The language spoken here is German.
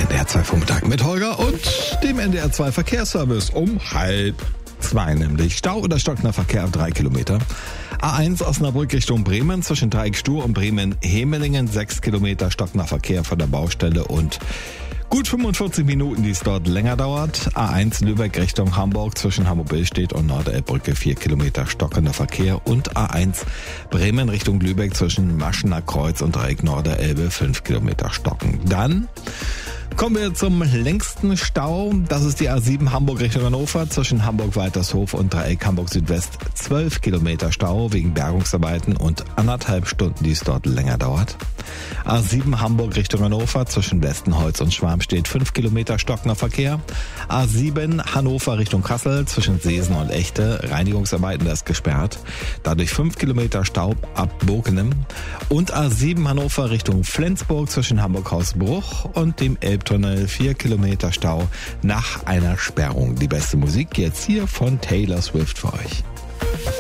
NDR 2 Vormittag mit Holger und dem NDR 2 Verkehrsservice um 1:30 nämlich. Stau oder stockender Verkehr ab 3 Kilometer. A1 Osnabrück Richtung Bremen zwischen Dreieck-Stuhr und Bremen-Hemelingen 6 Kilometer stockender Verkehr von der Baustelle und gut 45 Minuten, die es dort länger dauert. A1 Lübeck Richtung Hamburg zwischen Hamburg-Billstedt und Norderelbbrücke 4 Kilometer stockender Verkehr und A1 Bremen Richtung Lübeck zwischen Maschener Kreuz und Dreieck Norderelbe 5 Kilometer stocken. Dann kommen wir zum längsten Stau. Das ist die A7 Hamburg Richtung Hannover zwischen Hamburg-Waltershof und Dreieck Hamburg-Südwest 12 Kilometer Stau wegen Bergungsarbeiten und 1,5 Stunden, die es dort länger dauert. A7 Hamburg Richtung Hannover zwischen Westenholz und Schwarmstedt 5 Kilometer stockender Verkehr. A7 Hannover Richtung Kassel zwischen Seesen und Echte Reinigungsarbeiten, das ist gesperrt. Dadurch 5 Kilometer Stau ab Bokenem. Und A7 Hannover Richtung Flensburg zwischen Hamburg-Hausbruch und dem Elbtunnel 4 Kilometer Stau nach einer Sperrung. Die beste Musik jetzt hier von Taylor Swift für euch.